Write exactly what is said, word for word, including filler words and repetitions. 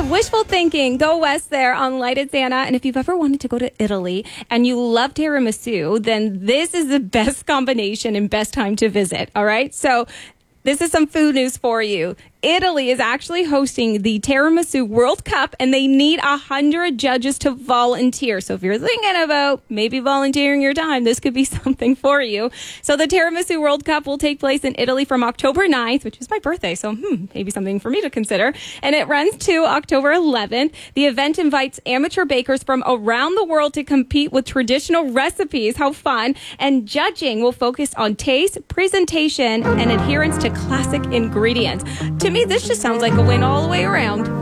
wishful thinking. Go west there on Lighted Santa. And if you've ever wanted to go to Italy and you love tiramisu, then this is the best combination and best time to visit. All right. So this is some food news for you. Italy is actually hosting the Tiramisu World Cup, and they need one hundred judges to volunteer. So if you're thinking about maybe volunteering your time, this could be something for you. So the Tiramisu World Cup will take place in Italy from October ninth, which is my birthday, so hmm, maybe something for me to consider. And it runs to October eleventh. The event invites amateur bakers from around the world to compete with traditional recipes. How fun. And judging will focus on taste, presentation, and adherence to classic ingredients. To me, this just sounds like a win all the way around.